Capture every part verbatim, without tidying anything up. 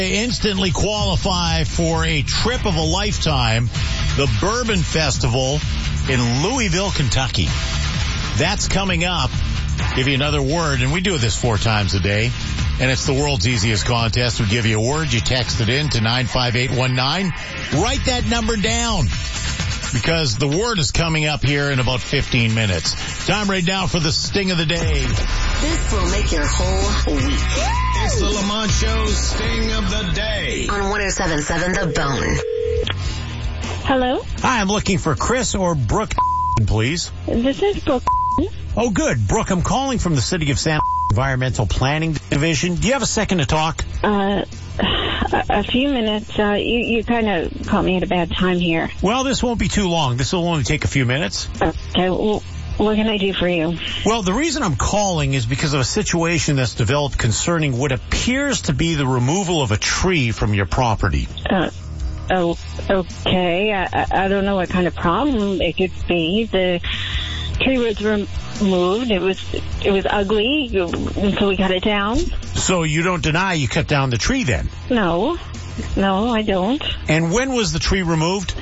Instantly qualify for a trip of a lifetime, the Bourbon Festival in Louisville, Kentucky. That's coming up. Give you another word, and we do this four times a day, and it's the world's easiest contest. We give you a word, you text it in to nine five eight one nine. Write that number down, because the word is coming up here in about fifteen minutes. Time right now for the sting of the day. This will make your whole week. It's the Lamont Show's sting of the day. On one oh seven point seven The Bone. Hello? Hi, I'm looking for Chris or Brooke, please. This is Brooke. Oh, good. Brooke, I'm calling from the City of San Environmental Planning Division. Do you have a second to talk? Uh, a, a few minutes. Uh, you, you kind of caught me at a bad time here. Well, this won't be too long. This will only take a few minutes. Okay, well, what can I do for you? Well, the reason I'm calling is because of a situation that's developed concerning what appears to be the removal of a tree from your property. Uh, oh, okay. I, I don't know what kind of problem it could be. The tree was removed. It was it was ugly, so we cut it down. So you don't deny you cut down the tree then? No. No, I don't. And when was the tree removed?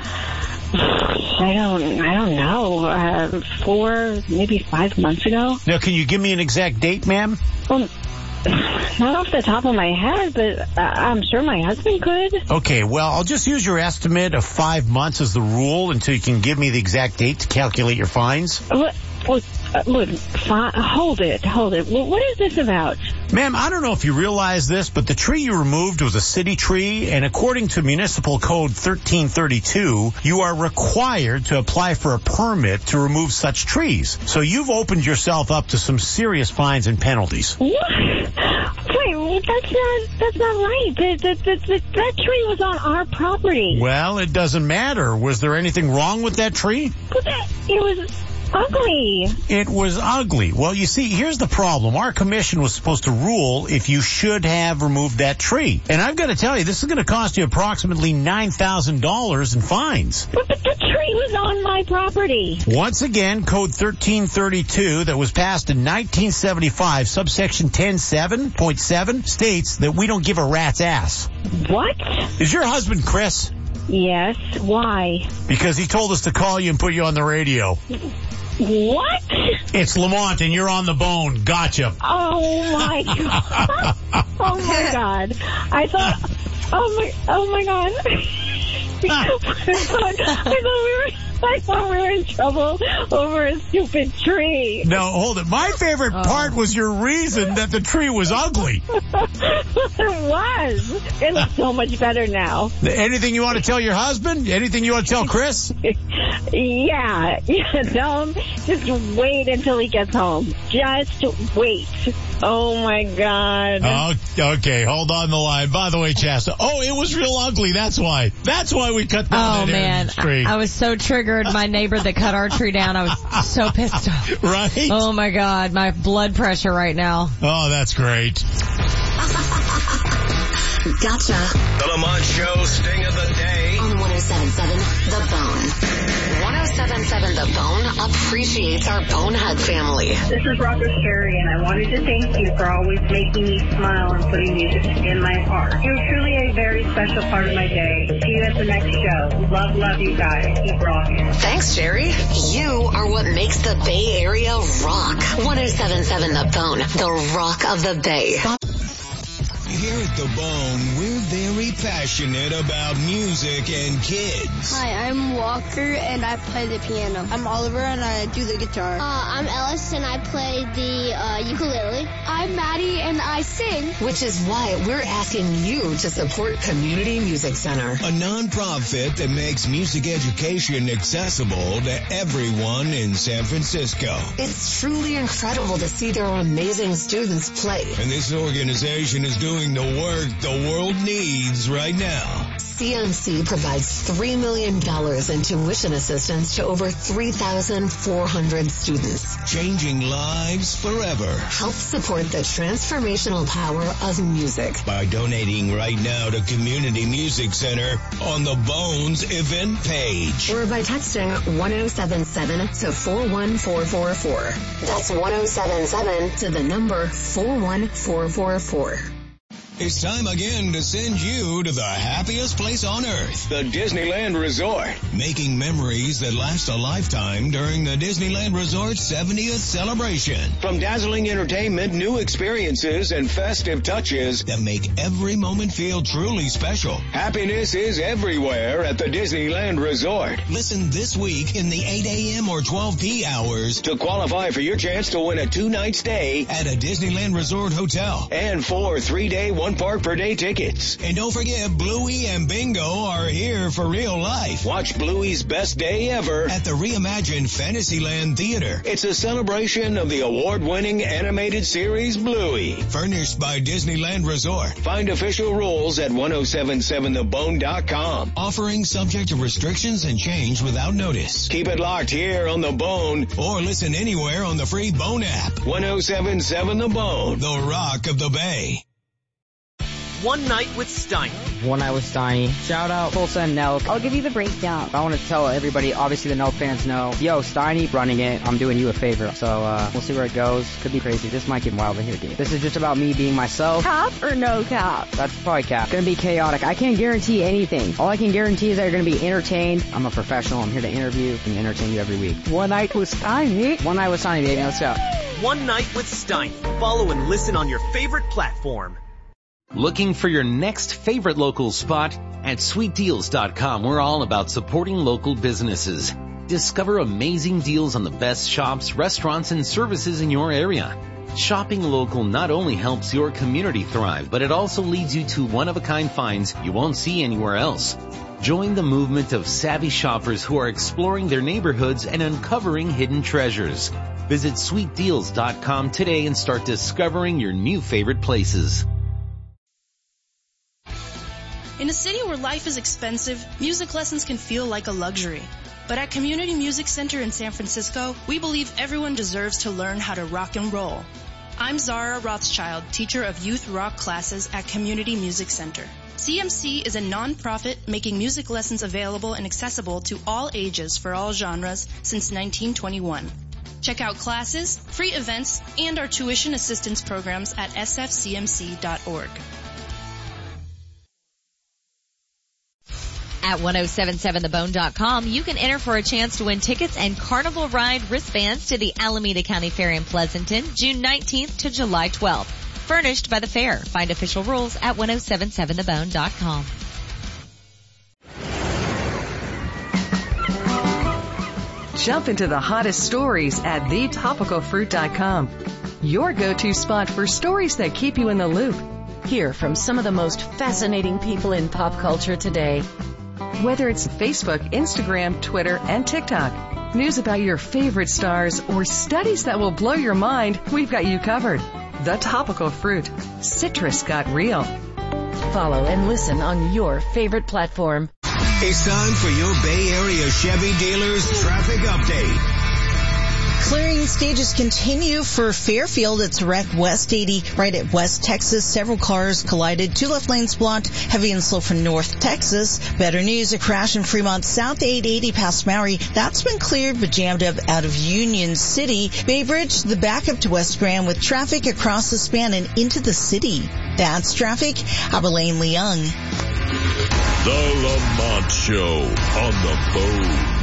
I don't, I don't know, uh, four, maybe five months ago. Now, can you give me an exact date, ma'am? Well, not off the top of my head, but uh, I'm sure my husband could. Okay, well, I'll just use your estimate of five months as the rule until you can give me the exact date to calculate your fines. What? Look, uh, look, fi- hold it, hold it. What, what is this about? Ma'am, I don't know if you realize this, but the tree you removed was a city tree, and according to Municipal Code thirteen thirty-two, you are required to apply for a permit to remove such trees. So you've opened yourself up to some serious fines and penalties. What? Wait, that's not, that's not right. That, that, that, that, that tree was on our property. Well, it doesn't matter. Was there anything wrong with that tree? But that, it was ugly. It was ugly. Well, you see, here's the problem. Our commission was supposed to rule if you should have removed that tree. And I've got to tell you, this is going to cost you approximately nine thousand dollars in fines. But, but the tree was on my property. Once again, Code thirteen thirty-two that was passed in nineteen seventy-five, subsection ten seven point seven states that we don't give a rat's ass. What? Is your husband Chris? Yes. Why? Because he told us to call you and put you on the radio. What? It's Lamont, and you're on the bone. Gotcha. Oh, my God. Oh, my God. I thought, oh, my, oh, my God. I thought, I thought we were... I thought we were in trouble over a stupid tree. No, hold it. My favorite oh. part was your reason that the tree was ugly. It was. It looks so much better now. Anything you want to tell your husband? Anything you want to tell Chris? Yeah. Yeah. Tell him, just wait until he gets home. Just wait. Oh, my God. Oh, okay. Hold on the line. By the way, Chasta. Oh, it was real ugly. That's why. That's why we cut down oh, that man. tree. I, I was so triggered. My neighbor that cut our tree down, I was so pissed off. Right? Oh, my God. My blood pressure right now. Oh, that's great. Gotcha. The Lamont Show sting of the day. On one oh seven point seven The Bone. one oh seven point seven The Bone appreciates our Bonehead family. This is Rocker Sherry, and I wanted to thank you for always making me smile and putting music in my heart. You're truly a very special part of my day. See you at the next show. Love, love you guys. Keep rocking. Thanks, Sherry. You are what makes the Bay Area rock. one oh seven point seven The Bone, the rock of the Bay. Here at The Bone, we're very passionate about music and kids. Hi, I'm Walker, and I play the piano. I'm Oliver, and I do the guitar. Uh, I'm Ellis, and I play the uh, ukulele. I'm Maddie, and I sing. Which is why we're asking you to support Community Music Center, a nonprofit that makes music education accessible to everyone in San Francisco. It's truly incredible to see their amazing students play. And this organization is doing the work the world needs right now. C M C provides three million dollars in tuition assistance to over three thousand four hundred students. Changing lives forever. Help support the transformational power of music by donating right now to Community Music Center on the Bones event page. Or by texting one oh seven seven to four one four four four. That's one oh seven seven to the number four one four four four. It's time again to send you to the happiest place on earth, the Disneyland Resort. Making memories that last a lifetime during the Disneyland Resort seventieth celebration. From dazzling entertainment, new experiences, and festive touches that make every moment feel truly special. Happiness is everywhere at the Disneyland Resort. Listen this week in the eight a.m. or twelve p hours to qualify for your chance to win a two-night stay at a Disneyland Resort hotel and four three-day, one-park per day tickets. And don't forget, Bluey and Bingo are here for real life. Watch Bluey's best day ever at the reimagined Fantasyland Theater. It's a celebration of the award-winning animated series Bluey, furnished by Disneyland Resort. Find official rules at ten seventy-seven the bone dot com. Offering subject to restrictions and change without notice. Keep it locked here on The Bone or listen anywhere on the free Bone app. ten seventy-seven The Bone, the rock of the Bay. One Night with Steiny. One Night with Steiny. Shout out Tulsa and Nelk. I'll give you the breakdown. I want to tell everybody, obviously the Nelk fans know, yo, Steiny running it, I'm doing you a favor. So uh, we'll see where it goes. Could be crazy. This might get wild in here, dude. This is just about me being myself. Cap or no cap? That's probably cap. Gonna be chaotic. I can't guarantee anything. All I can guarantee is that you're gonna be entertained. I'm a professional. I'm here to interview and entertain you every week. One Night with Steiny. One Night with Steiny, baby. Let's go. One Night with Steiny. Follow and listen on your favorite platform. Looking for your next favorite local spot? At sweet deals dot com, we're all about supporting local businesses. Discover amazing deals on the best shops, restaurants, and services in your area. Shopping local not only helps your community thrive, but it also leads you to one-of-a-kind finds you won't see anywhere else. Join the movement of savvy shoppers who are exploring their neighborhoods and uncovering hidden treasures. Visit sweet deals dot com today and start discovering your new favorite places. In a city where life is expensive, music lessons can feel like a luxury. But at Community Music Center in San Francisco, we believe everyone deserves to learn how to rock and roll. I'm Zara Rothschild, teacher of youth rock classes at Community Music Center. C M C is a non-profit making music lessons available and accessible to all ages for all genres since nineteen twenty-one. Check out classes, free events, and our tuition assistance programs at s f c m c dot org. At ten seventy-seven the bone dot com, you can enter for a chance to win tickets and Carnival Ride wristbands to the Alameda County Fair in Pleasanton, June nineteenth to July twelfth. Furnished by the fair. Find official rules at ten seventy-seven the bone dot com. Jump into the hottest stories at the topical fruit dot com. Your go-to spot for stories that keep you in the loop. Hear from some of the most fascinating people in pop culture today. Whether it's Facebook, Instagram, Twitter, and TikTok, news about your favorite stars, or studies that will blow your mind, we've got you covered. The Topical Fruit. Citrus got real. Follow and listen on your favorite platform. It's time for your Bay Area Chevy dealers traffic update. Clearing stages continue for Fairfield. It's wrecked West eighty right at West Texas. Several cars collided. Two left lanes blocked. Heavy and slow from North Texas. Better news, a crash in Fremont South eight eighty past Maury. That's been cleared but jammed up out of Union City. Bay Bridge, the backup to West Grand with traffic across the span and into the city. That's traffic. Abilene Leung. The Lamont Show on the Bone.